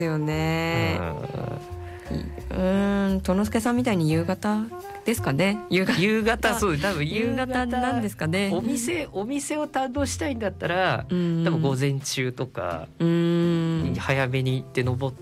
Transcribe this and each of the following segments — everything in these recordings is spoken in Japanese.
よね。殿助さんみたいに夕方ですかね。夕方そう、多分夕方なんですかね。 お店を堪能したいんだったら、多分午前中とか早めに行って登って、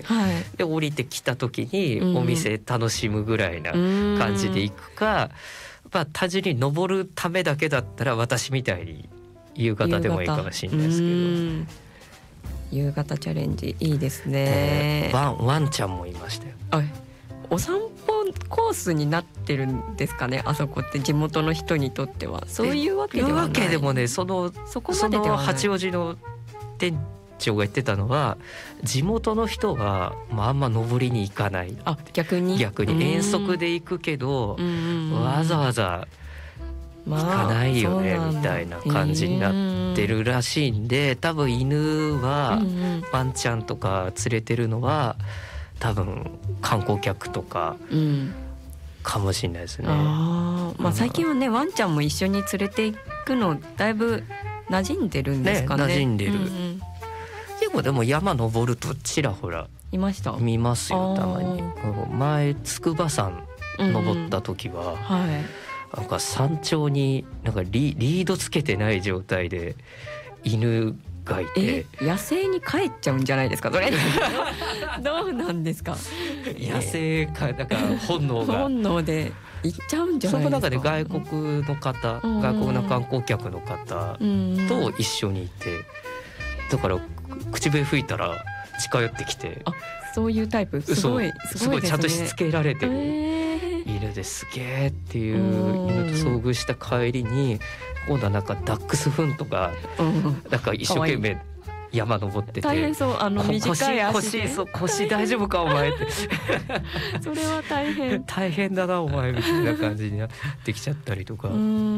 で降りてきた時にお店楽しむぐらいな感じで行くか、単純に登るためだけだったら私みたいに夕方でもいいかもしれないですけど。 夕方チャレンジいいですね。 ワンちゃんもいましたよ。 お散歩コースになってるんですかね、あそこって。地元の人にとってはそういうわけではない。 わけでもね、その八王子の店長が言ってたのは、地元の人は、あんま登りに行かない。 逆に遠足で行くけど、わざわざ行かないよね、みたいな感じになってるらしいんで、多分犬はワンちゃんとか連れてるのは多分観光客とかかもしれないですね。 最近はね、ワンちゃんも一緒に連れて行くのだいぶ馴染んでるんですかね。 馴染んでる。結構でも山登るとちらほら見ますよ、たまに。前筑波山登った時は、なんか山頂になんかリードつけてない状態で犬がいて、 野生に帰っちゃうんじゃないですか、それ。どうなんですか。 野生か、だから本能で行っちゃうんじゃないですか。 その中で外国の方、外国の観光客の方と一緒にいて、だから口笛吹いたら近寄ってきて、 そういうタイプ。すごいちゃんとしつけられてる犬ですげえっていう犬と遭遇した帰りに、今度はなんかダックスフントがなんか一生懸命山登ってて、 大変そう。短い足で腰大丈夫かお前ってそれは大変だなお前みたいな感じになってきちゃったりとか。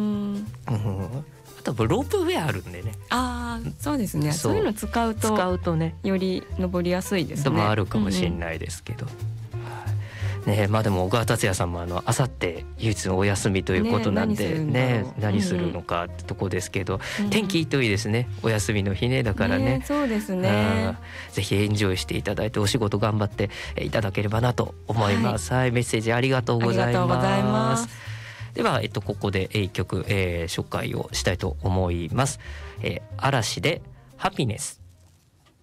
あとロープウェイあるんでね。 そうですね。そういうの使うとね、より登りやすいですね。 でもあるかもしれないですけど、でも小川達也さんも明後日唯一のお休みということなんで何するのかってとこですけど、天気いいといいですね、お休みの日ね。だからね、 そうですね、 ぜひエンジョイしていただいてお仕事頑張っていただければなと思います。メッセージありがとうございます。では、ここで一曲、紹介をしたいと思います。嵐でハピネス。